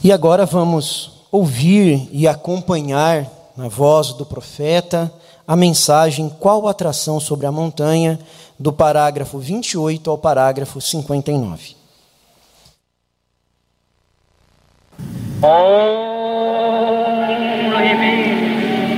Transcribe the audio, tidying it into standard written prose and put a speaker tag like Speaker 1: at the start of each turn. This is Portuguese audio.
Speaker 1: E agora vamos ouvir e acompanhar na voz do profeta a mensagem Qual a atração sobre a montanha, do parágrafo 28 ao parágrafo 59.